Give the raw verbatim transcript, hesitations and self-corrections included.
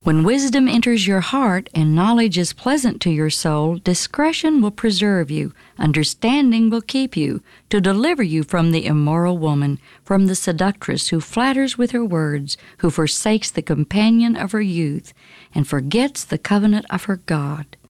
When wisdom enters your heart and knowledge is pleasant to your soul, discretion will preserve you, understanding will keep you, to deliver you from the immoral woman, from the seductress who flatters with her words, who forsakes the companion of her youth, and forgets the covenant of her God.